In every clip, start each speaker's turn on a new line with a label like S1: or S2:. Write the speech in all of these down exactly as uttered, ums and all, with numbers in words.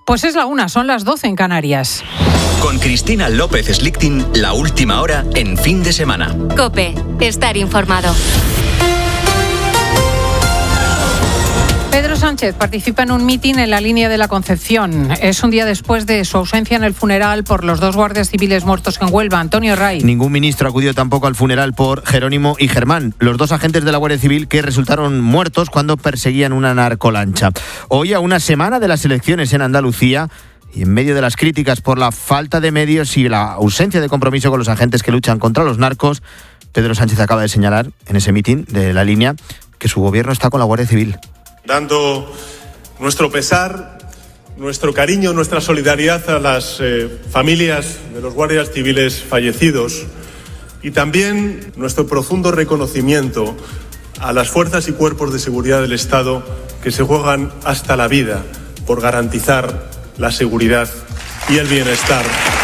S1: Pues es la una, son las doce en Canarias.
S2: Con Cristina López Slichting, la última hora en fin de semana.
S3: COPE, estar informado.
S1: Pedro Sánchez participa en un mitin en la línea de la Concepción. Es un día después de su ausencia en el funeral por los dos guardias civiles muertos en Huelva. Antonio Ray.
S4: Ningún ministro acudió tampoco al funeral por Jerónimo y Germán, los dos agentes de la Guardia Civil que resultaron muertos cuando perseguían una narcolancha. Hoy, a una semana de las elecciones en Andalucía, y en medio de las críticas por la falta de medios y la ausencia de compromiso con los agentes que luchan contra los narcos, Pedro Sánchez acaba de señalar en ese mitin de la línea que su gobierno está con la Guardia Civil.
S5: Dando nuestro pesar, nuestro cariño, nuestra solidaridad a las eh, familias de los guardias civiles fallecidos y también nuestro profundo reconocimiento a las fuerzas y cuerpos de seguridad del Estado que se juegan hasta la vida por garantizar la seguridad y el bienestar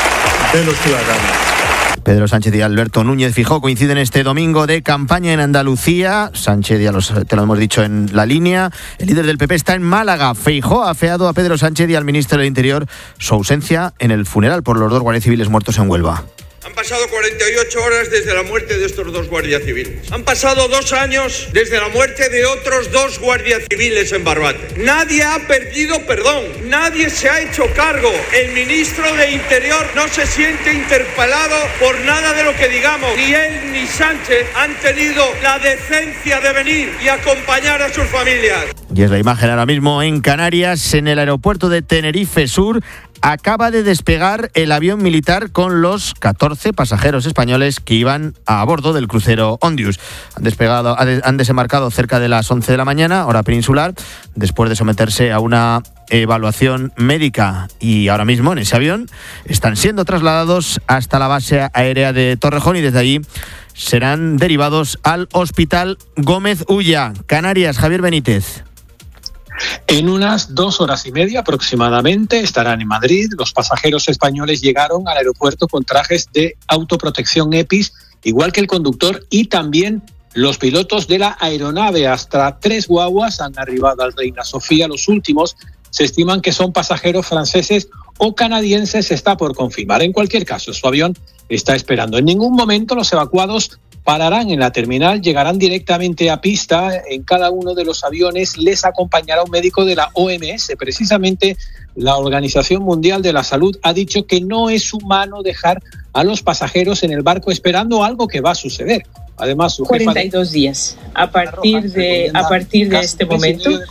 S5: de los ciudadanos.
S4: Pedro Sánchez y Alberto Núñez Feijóo coinciden este domingo de campaña en Andalucía. Sánchez, ya los, te lo hemos dicho en la línea. El líder del P P está en Málaga. Feijóo ha afeado a Pedro Sánchez y al ministro del Interior su ausencia en el funeral por los dos guardias civiles muertos en Huelva.
S6: Han pasado cuarenta y ocho horas desde la muerte de estos dos guardias civiles. Han pasado dos años desde la muerte de otros dos guardias civiles en Barbate. Nadie ha perdido perdón. Nadie se ha hecho cargo. El ministro de Interior no se siente interpelado por nada de lo que digamos. Ni él ni Sánchez han tenido la decencia de venir y acompañar a sus familias.
S4: Y es la imagen ahora mismo en Canarias, en el aeropuerto de Tenerife Sur. Acaba de despegar el avión militar con los catorce pasajeros españoles que iban a bordo del crucero Ondius. Han despegado, han desembarcado cerca de las once de la mañana, hora peninsular, después de someterse a una evaluación médica. Y ahora mismo en ese avión están siendo trasladados hasta la base aérea de Torrejón y desde allí serán derivados al Hospital Gómez Ulla. Canarias, Javier Benítez.
S7: En unas dos horas y media aproximadamente estarán en Madrid. Los pasajeros españoles llegaron al aeropuerto con trajes de autoprotección EPIs, igual que el conductor y también los pilotos de la aeronave. Hasta tres guaguas han arribado al Reina Sofía. Los últimos se estiman que son pasajeros franceses o canadienses. Está por confirmar. En cualquier caso, su avión está esperando. En ningún momento los evacuados pararán en la terminal, llegarán directamente a pista. En cada uno de los aviones les acompañará un médico de la O M S. Precisamente la Organización Mundial de la Salud ha dicho que no es humano dejar a los pasajeros en el barco esperando algo que va a suceder. Además, su jefa
S8: cuarenta y dos días a partir de a partir de este momento.
S7: De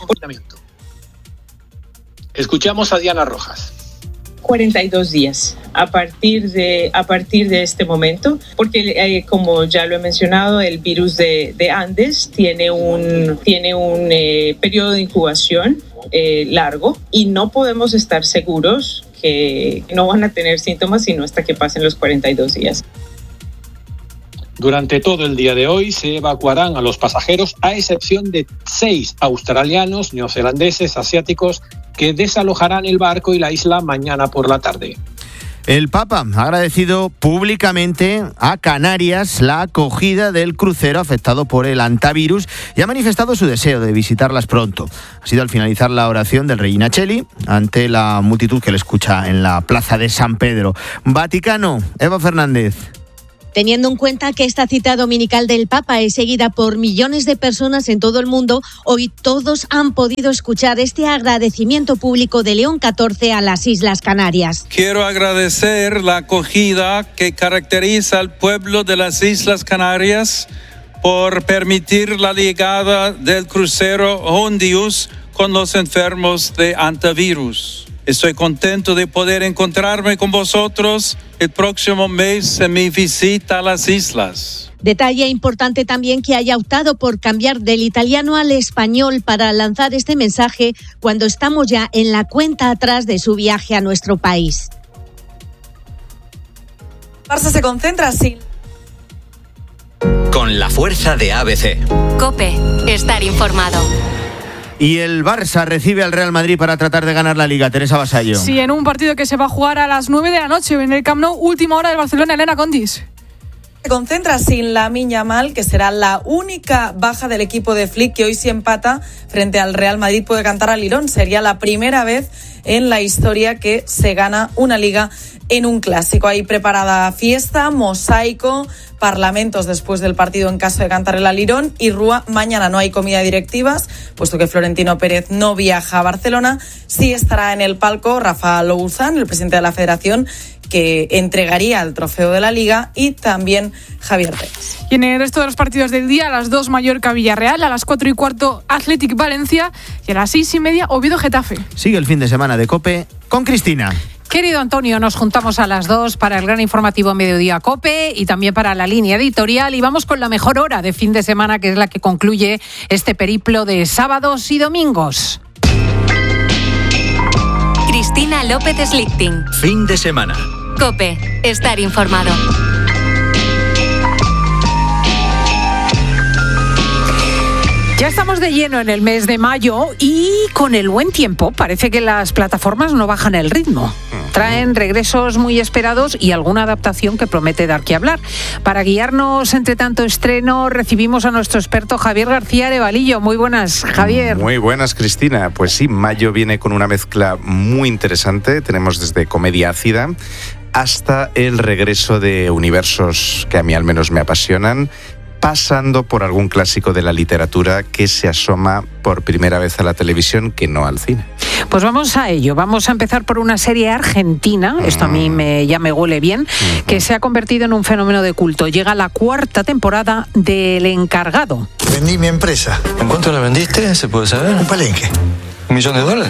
S7: Escuchamos a Diana Rojas.
S8: cuarenta y dos días a partir de a partir de este momento, porque eh, como ya lo he mencionado, el virus de, de Andes tiene un tiene un eh, periodo de incubación eh, largo y no podemos estar seguros que no van a tener síntomas sino hasta que pasen los cuarenta y dos días.
S7: Durante todo el día de hoy se evacuarán a los pasajeros, a excepción de seis australianos, neozelandeses, asiáticos, que desalojarán el barco y la isla mañana por la tarde.
S4: El Papa ha agradecido públicamente a Canarias la acogida del crucero afectado por el hantavirus y ha manifestado su deseo de visitarlas pronto. Ha sido al finalizar la oración del rey Nacheli ante la multitud que le escucha en la plaza de San Pedro. Vaticano, Eva Fernández.
S9: Teniendo en cuenta que esta cita dominical del Papa es seguida por millones de personas en todo el mundo, hoy todos han podido escuchar este agradecimiento público de León catorce a las Islas Canarias.
S10: Quiero agradecer la acogida que caracteriza al pueblo de las Islas Canarias por permitir la llegada del crucero Ondius con los enfermos de hantavirus. Estoy contento de poder encontrarme con vosotros el próximo mes en mi visita a las islas.
S9: Detalle importante también que haya optado por cambiar del italiano al español para lanzar este mensaje cuando estamos ya en la cuenta atrás de su viaje a nuestro país.
S11: Barça se concentra sin...
S2: Con la fuerza de A B C.
S3: COPE, estar informado.
S4: Y el Barça recibe al Real Madrid para tratar de ganar la Liga. Teresa Vasallo.
S11: Sí, en un partido que se va a jugar a las nueve de la noche en el Camp Nou, última hora del Barcelona, Elena Condis. Se concentra sin Lamine Yamal, que será la única baja del equipo de Flick, que hoy si empata frente al Real Madrid puede cantar al Lirón. Sería la primera vez en la historia que se gana una liga en un clásico. Hay preparada fiesta, mosaico, parlamentos después del partido en caso de cantar el Alirón y Rúa. Mañana no hay comida de directivas, puesto que Florentino Pérez no viaja a Barcelona. Sí estará en el palco Rafa Louzán, el presidente de la Federación, que entregaría el trofeo de la Liga, y también Javier Tebas.
S12: Y en el resto de los partidos del día, a las dos Mallorca Villarreal, a las cuatro y cuarto Athletic Valencia y a las seis y media Oviedo Getafe.
S4: Sigue el fin de semana de COPE con Cristina.
S1: Querido Antonio, nos juntamos a las dos para el gran informativo Mediodía COPE y también para la línea editorial, y vamos con la mejor hora de fin de semana, que es la que concluye este periplo de sábados y domingos.
S3: Cristina López Slichting.
S2: Fin de semana.
S3: COPE. Estar informado.
S1: Ya estamos de lleno en el mes de mayo y con el buen tiempo parece que las plataformas no bajan el ritmo. Traen regresos muy esperados y alguna adaptación que promete dar que hablar. Para guiarnos entre tanto estreno, recibimos a nuestro experto Javier García Arevalillo. Muy buenas, Javier.
S13: Muy buenas, Cristina. Pues sí, mayo viene con una mezcla muy interesante. Tenemos desde comedia ácida hasta el regreso de universos que a mí al menos me apasionan, pasando por algún clásico de la literatura que se asoma por primera vez a la televisión, que no al cine.
S1: Pues vamos a ello. Vamos a empezar por una serie argentina, mm. esto a mí me, ya me huele bien, mm-hmm. que se ha convertido en un fenómeno de culto. Llega la cuarta temporada de El Encargado.
S14: Vendí mi empresa.
S15: ¿En cuánto la vendiste? ¿Se puede saber?
S14: Un palenque.
S15: ¿Un millón de dólares?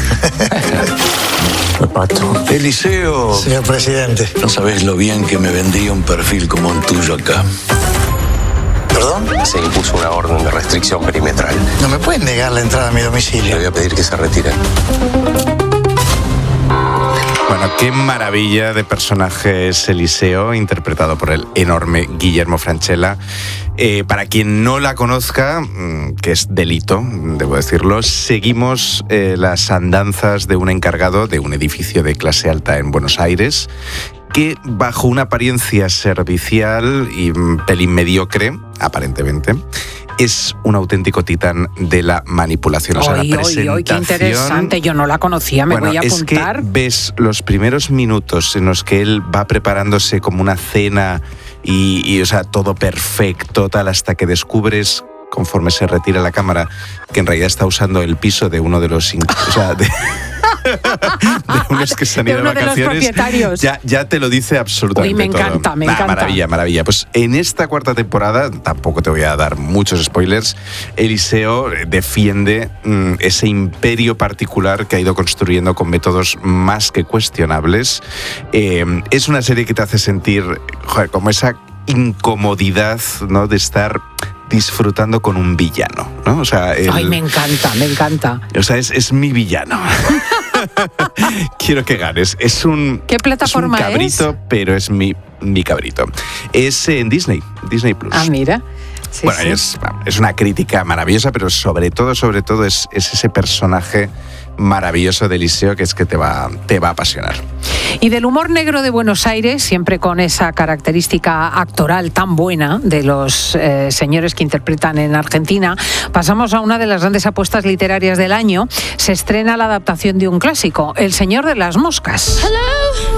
S14: Eliseo. Señor presidente.
S15: No sabés lo bien que me vendí un perfil como el tuyo acá.
S14: ¿Perdón?
S16: Se impuso una orden de restricción perimetral.
S14: No me pueden negar la entrada a mi domicilio.
S16: Le voy a pedir que se retire.
S13: Bueno, qué maravilla de personaje es Eliseo, interpretado por el enorme Guillermo Francella. Eh, para quien no la conozca, que es delito, debo decirlo, seguimos eh, las andanzas de un encargado de un edificio de clase alta en Buenos Aires, que bajo una apariencia servicial y un pelín mediocre, aparentemente, es un auténtico titán de la manipulación. O sea,
S1: oy,
S13: la presentación...
S1: Oy, oy, qué interesante, yo no la conocía, me
S13: bueno,
S1: voy a apuntar.
S13: Es que ves los primeros minutos en los que él va preparándose como una cena y, y o sea, todo perfecto, tal, hasta que descubres, conforme se retira la cámara, que en realidad está usando el piso de uno de los... O sea, de... de unos que se han ido de, de vacaciones, ya, ya te lo dice absolutamente
S1: Uy, me encanta,
S13: todo.
S1: me
S13: nah,
S1: encanta.
S13: Maravilla, maravilla. Pues en esta cuarta temporada, tampoco te voy a dar muchos spoilers, Eliseo defiende mm, ese imperio particular que ha ido construyendo con métodos más que cuestionables. Eh, es una serie que te hace sentir, joder, como esa incomodidad, ¿no?, de estar disfrutando con un villano, ¿no? O sea, el,
S1: ay, me encanta, me encanta.
S13: O sea, es, es mi villano. Quiero que ganes. Es un,
S1: ¿qué plataforma
S13: es un cabrito, es? Pero es mi, mi cabrito. Es en Disney, Disney Plus.
S1: Ah, mira. Sí,
S13: bueno,
S1: sí.
S13: Es, es una crítica maravillosa, pero sobre todo, sobre todo es, es ese personaje maravilloso de Eliseo que es que te va, te va a apasionar.
S1: Y del humor negro de Buenos Aires, siempre con esa característica actoral tan buena de los eh, señores que interpretan en Argentina, pasamos a una de las grandes apuestas literarias del año. Se estrena la adaptación de un clásico, El Señor de las Moscas.
S17: Hello.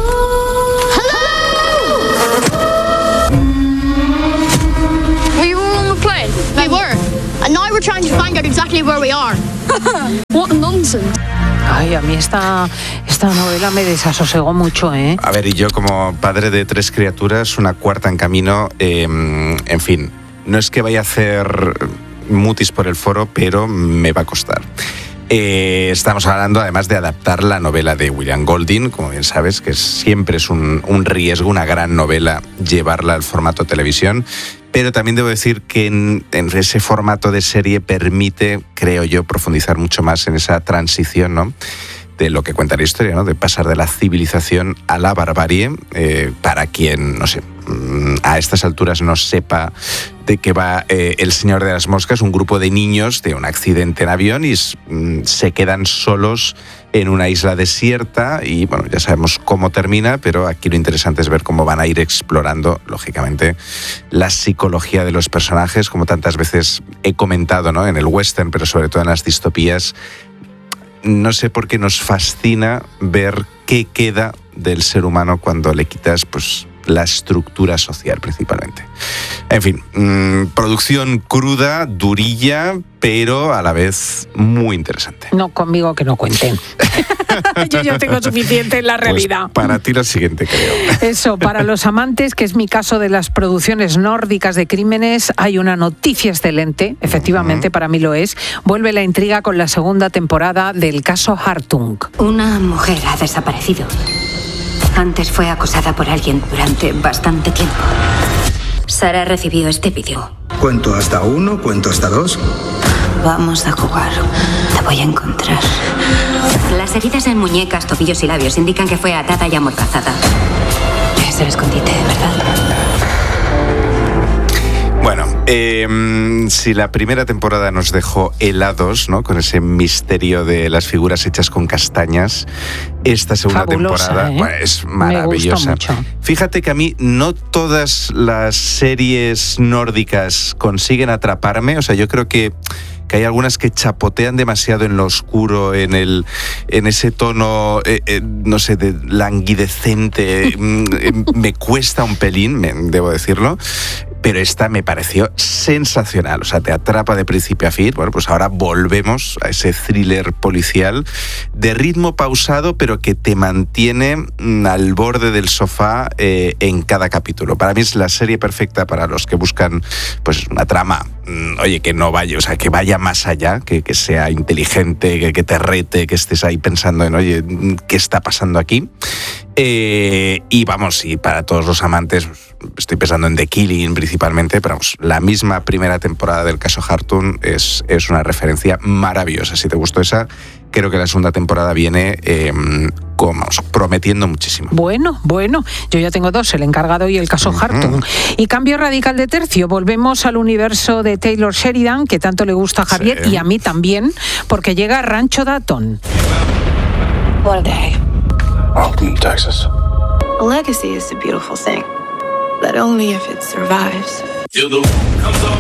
S17: And now we're trying to find out exactly where we are. What nonsense.
S1: Ay, a mí esta, esta novela me desasosegó mucho, ¿eh?
S13: A ver, y yo como padre de tres criaturas, una cuarta en camino, eh, en fin, no es que vaya a hacer mutis por el foro, pero me va a costar. Eh, estamos hablando además de adaptar la novela de William Golding, como bien sabes, que siempre es un, un riesgo, una gran novela, llevarla al formato televisión. Pero también debo decir que en, en ese formato de serie permite, creo yo, profundizar mucho más en esa transición, ¿no?, de lo que cuenta la historia, ¿no? De pasar de la civilización a la barbarie. Eh, para quien, no sé, a estas alturas no sepa de qué va eh, El Señor de las Moscas, un grupo de niños de un accidente en avión y mm, se quedan solos en una isla desierta y, bueno, ya sabemos cómo termina, pero aquí lo interesante es ver cómo van a ir explorando, lógicamente, la psicología de los personajes, como tantas veces he comentado, ¿no? En el western, pero sobre todo en las distopías. No sé por qué nos fascina ver qué queda del ser humano cuando le quitas, pues, la estructura social principalmente. En fin, mmm, producción cruda, durilla, pero a la vez muy interesante.
S1: No, conmigo que no cuenten. Yo ya tengo suficiente en la realidad.
S13: Pues para ti lo siguiente, creo.
S1: Eso, para los amantes, que es mi caso de las producciones nórdicas de crímenes, hay una noticia excelente, efectivamente, uh-huh. para mí lo es. Vuelve la intriga con la segunda temporada del caso Hartung.
S18: Una mujer ha desaparecido. Antes fue acosada por alguien durante bastante tiempo. Sara recibió este vídeo.
S19: ¿Cuento hasta uno? ¿Cuento hasta dos?
S18: Vamos a jugar. Te voy a encontrar. Las heridas en muñecas, tobillos y labios indican que fue atada y amordazada. Es el escondite, ¿verdad?
S13: Bueno, eh, si la primera temporada nos dejó helados, ¿no? Con ese misterio de las figuras hechas con castañas, esta segunda
S1: Fabulosa,
S13: temporada
S1: ¿eh?
S13: bueno, es maravillosa.
S1: Me gustó mucho.
S13: Fíjate que a mí no todas las series nórdicas consiguen atraparme, o sea, yo creo que que hay algunas que chapotean demasiado en lo oscuro, en el en ese tono, eh, eh, no sé, de languidecente. Me cuesta un pelín, me, debo decirlo, pero esta me pareció sensacional. O sea, te atrapa de principio a fin. Bueno, pues ahora volvemos a ese thriller policial de ritmo pausado, pero que te mantiene al borde del sofá eh, en cada capítulo. Para mí es la serie perfecta para los que buscan, pues, una trama, oye, que no vaya, o sea, que vaya más allá, que, que sea inteligente, que, que te rete, que estés ahí pensando en, oye, ¿qué está pasando aquí? Eh, y vamos, y para todos los amantes, estoy pensando en The Killing principalmente, pero vamos, la misma primera temporada del caso Hartung es, es una referencia maravillosa. Si te gustó esa, creo que la segunda temporada viene eh, como, vamos, prometiendo muchísimo.
S1: Bueno, bueno, yo ya tengo dos, el encargado y el caso uh-huh. Hartung. Y cambio radical de tercio, volvemos al universo de Taylor Sheridan, que tanto le gusta a Javier sí. y a mí también, porque llega Rancho Dayton.
S20: One day.
S15: Austin, Texas.
S20: A legacy is a beautiful thing, but only if it survives.
S15: Till the roof comes up.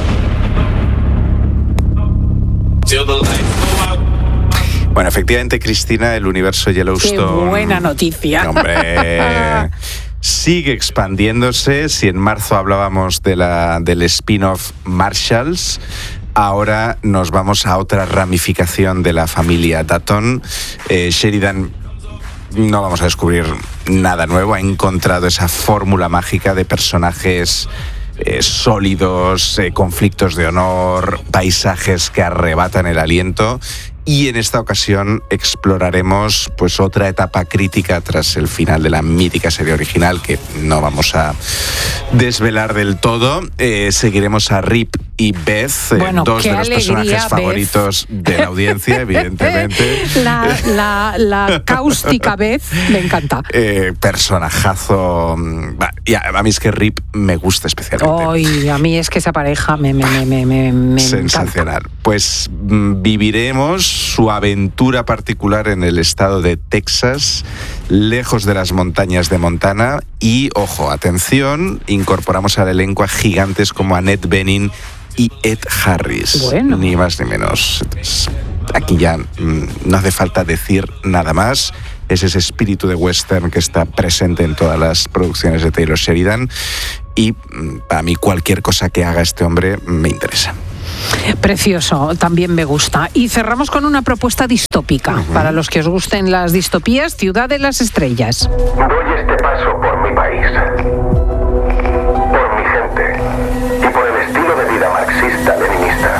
S15: Till the lights go out.
S13: Bueno, efectivamente, Cristina, el universo Yellowstone...
S1: ¡Qué buena noticia!
S13: Hombre, sigue expandiéndose. Si en marzo hablábamos de la, del spin-off Marshalls, ahora nos vamos a otra ramificación de la familia Dayton. Eh, Sheridan... No vamos a descubrir nada nuevo, ha encontrado esa fórmula mágica de personajes eh, sólidos, eh, conflictos de honor, paisajes que arrebatan el aliento. Y en esta ocasión exploraremos, pues, otra etapa crítica tras el final de la mítica serie original, que no vamos a desvelar del todo. Eh, seguiremos a Rip y Beth, eh,
S1: bueno,
S13: dos de los
S1: alegría,
S13: personajes
S1: Beth.
S13: favoritos de la audiencia, evidentemente.
S1: La, la, la cáustica Beth me encanta.
S13: Eh, personajazo. Y a, a mí es que Rip me gusta especialmente.
S1: Ay, a mí es que esa pareja me, me, me, me, me
S13: sensacional.
S1: encanta.
S13: Pues viviremos su aventura particular en el estado de Texas, lejos de las montañas de Montana. Y, ojo, atención, incorporamos al elenco a gigantes como Annette Bening y Ed Harris.
S1: Bueno.
S13: Ni más ni menos. Entonces, aquí ya mmm, no hace falta decir nada más. Es ese espíritu de western que está presente en todas las producciones de Taylor Sheridan. Y mmm, para mí cualquier cosa que haga este hombre me interesa.
S1: Precioso, también me gusta. Y cerramos con una propuesta distópica. Uh-huh. Para los que os gusten las distopías, Ciudad de las Estrellas.
S21: Doy este paso por mi país, por mi gente y por el estilo de vida marxista-leninista.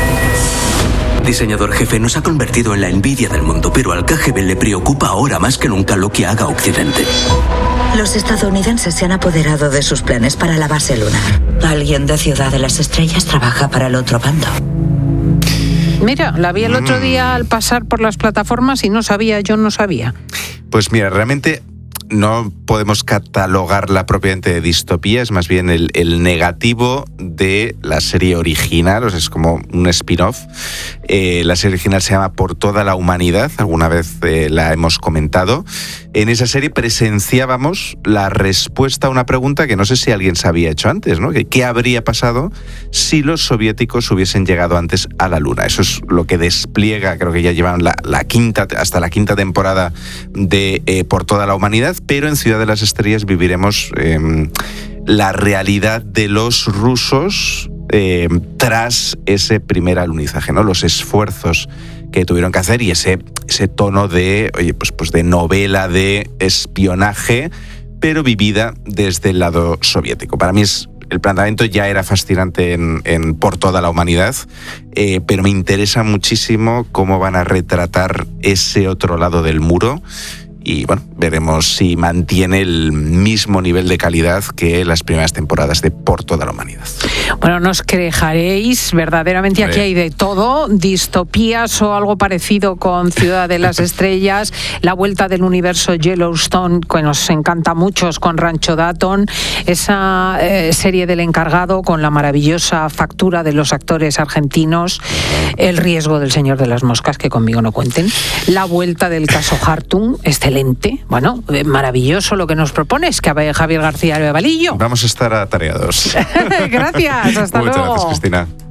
S22: Diseñador jefe, nos ha convertido en la envidia del mundo, pero al K G B le preocupa ahora más que nunca lo que haga Occidente.
S23: Los estadounidenses se han apoderado de sus planes para la base lunar. Alguien de Ciudad de las Estrellas trabaja para el otro bando.
S1: Mira, la vi el otro día al pasar por las plataformas y no sabía, yo no sabía.
S13: Pues mira, realmente no podemos catalogarla propiamente de distopía, es más bien el, el negativo de la serie original, o sea, es como un spin-off. Eh, la serie original se llama Por toda la humanidad, alguna vez eh, la hemos comentado. En esa serie presenciábamos la respuesta a una pregunta que no sé si alguien se había hecho antes, ¿no? ¿Qué habría pasado si los soviéticos hubiesen llegado antes a la Luna? Eso es lo que despliega, creo que ya llevan la, la quinta, hasta la quinta temporada de eh, Por toda la humanidad, pero en Ciudad de las Estrellas viviremos eh, la realidad de los rusos eh, tras ese primer alunizaje, ¿no? Los esfuerzos que tuvieron que hacer y ese, ese tono de, oye, pues, pues de novela de espionaje, pero vivida desde el lado soviético. Para mí es, el planteamiento ya era fascinante en, en Por toda la humanidad, eh, pero me interesa muchísimo cómo van a retratar ese otro lado del muro. Y bueno, veremos si mantiene el mismo nivel de calidad que las primeras temporadas de Por toda la humanidad.
S1: Bueno, no os quejaréis, verdaderamente aquí hay de todo, distopías o algo parecido con Ciudad de las Estrellas, la vuelta del universo Yellowstone, que nos encanta a muchos, con Rancho Dayton, esa eh, serie del Encargado con la maravillosa factura de los actores argentinos, El riesgo del Señor de las Moscas, que conmigo no cuenten, la vuelta del caso Hartung, excelente. Bueno, maravilloso lo que nos propones, Javier García Valillo.
S13: Vamos a estar atareados.
S1: Gracias, hasta
S13: Muchas
S1: luego.
S13: gracias, Cristina.